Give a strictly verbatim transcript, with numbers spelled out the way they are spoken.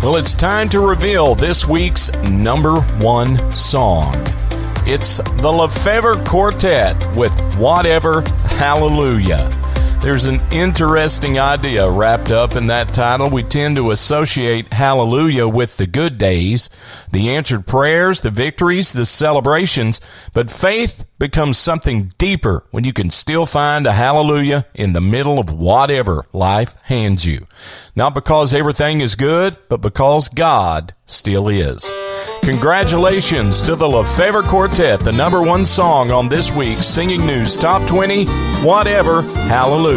Well, it's time to reveal this week's number one song. It's the Lefevre Quartet with Whatever, Hallelujah. There's an interesting idea wrapped up in that title. We tend to associate hallelujah with the good days, the answered prayers, the victories, the celebrations, but faith becomes something deeper when you can still find a hallelujah in the middle of whatever life hands you. Not because everything is good, but because God still is. Congratulations to the Lefevre Quartet, the number one song on this week's Singing News Top twenty, Whatever, Hallelujah.